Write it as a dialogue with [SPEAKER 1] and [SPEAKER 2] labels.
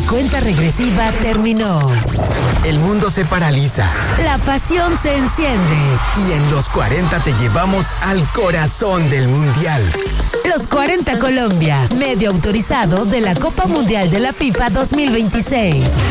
[SPEAKER 1] cuenta regresiva terminó.
[SPEAKER 2] El mundo se paraliza.
[SPEAKER 1] La pasión se enciende.
[SPEAKER 2] Y en los 40 te llevamos al corazón del Mundial.
[SPEAKER 1] Los 40 Colombia, medio autorizado de la Copa Mundial de la FIFA 2026.